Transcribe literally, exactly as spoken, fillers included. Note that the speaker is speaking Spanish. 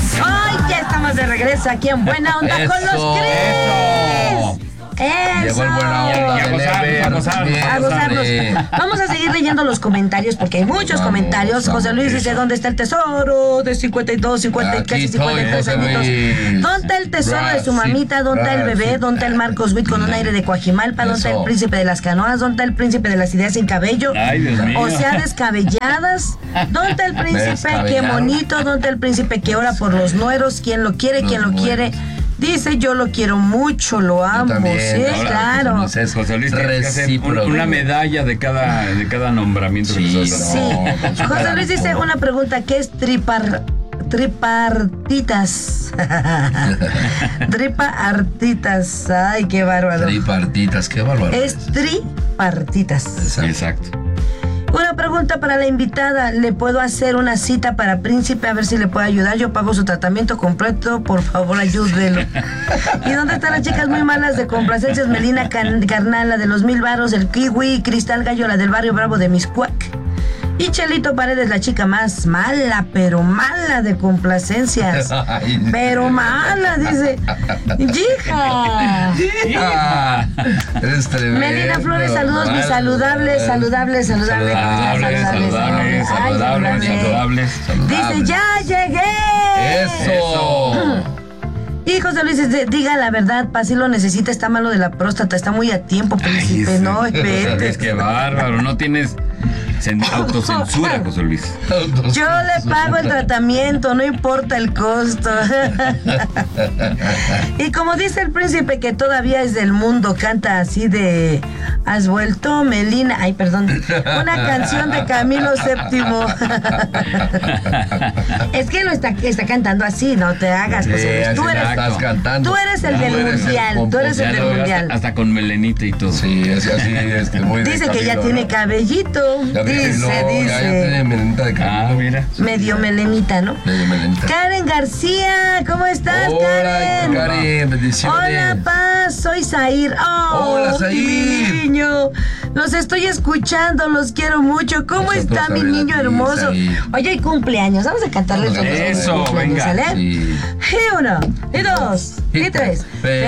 Ay, ya estamos de regreso aquí en Buena Onda Eso, con los Cris. Eso. Llegó el Buena Onda. Y a gozarnos, a gozarnos, A gozarnos. Vamos a seguir leyendo los comentarios porque hay muchos Vamos, comentarios. vamos, José Luis dice: eso. ¿dónde está el tesoro? De cincuenta y dos, cincuenta y Aquí casi estoy, cincuenta y tres José añitos. Luis. ¿Dónde está el tesoro de su Brasil, mamita? ¿Dónde está el bebé? Brasil. ¿Dónde está el Marcos Witt con un aire de Coajimalpa? ¿Dónde está el Eso. príncipe de las canoas? ¿Dónde está el príncipe de las ideas sin cabello? Ay, Dios mío. O sea, descabelladas. ¿Dónde está el príncipe? Qué Descabellado. bonito. ¿Dónde está el príncipe que ora por los nueros? ¿Quién lo quiere? Los ¿Quién lo nueros. quiere? Dice: yo lo quiero mucho, lo amo. también. Sí, Ahora, claro. pues, es José Luis tiene que hacer un- recíproco. una medalla de cada, de cada nombramiento que Sí, nosotros Sí. No, con su José Luis dice carácter. una pregunta: ¿qué es tripar tripartitas? Tripartitas. Ay, qué bárbaro. Tripartitas, qué bárbaro. Es tripartitas. Exacto. Exacto. Una pregunta para la invitada: ¿le puedo hacer una cita para Príncipe a ver si le puedo ayudar? Yo pago su tratamiento completo, por favor ayúdelo. ¿Y dónde están las chicas muy malas de complacencias? Melina Can- Carnal, la de los mil varos, el Kiwi, Cristal Gallo, la del barrio Bravo de Miscuac. Y Chelito Paredes, la chica más mala, pero mala de complacencias. Ay, Pero mala, dice. ¡Hija! Ah, eres tremendo. Melina Flores, saludos, mis saludables, saludables, saludables. Saludables, saludables, Ay, saludables, saludables. Dice: ¡ya llegué! Eso. Y José Luis dice: diga la verdad, pa, si lo necesita, está malo de la próstata, está muy a tiempo, príncipe. Ay, No, José Luis, vete. qué bárbaro. No tienes cen- autocensura, José Luis. Yo le pago el tratamiento, no importa el costo. Y como dice el príncipe que todavía es del mundo, canta así de: has vuelto, Melina. Ay, perdón. Una canción de Camilo séptimo. Es que lo está, está cantando así, no te hagas, José Luis. Sí, Tú así eres, estás cantando. tú eres el Ya del tú eres el mundial, tú eres Ya el lo del veo mundial. hasta, hasta con melenita y todo. Sí, es así, es que muy de Dice que ya Camilo, tiene ¿no? cabellito. Ya Dice, tiene, no, ya, ya dice. tiene melenita de Camilo. Ah, mira. Medio melenita, ¿no? Medio melenita. Karen García, ¿cómo estás, Hola, Karen? Karen, bendiciones. Hola, Paz, soy Zair. Oh, Hola, Zair. mi niño. Los estoy escuchando, los quiero mucho. ¿Cómo Nosotros está mi también a niño ti, hermoso? Zair. Oye, hay cumpleaños. Vamos a cantarles Vamos a todos los Eso, cumpleaños, venga. ¿sale? Sí. Y uno, y dos, y tres.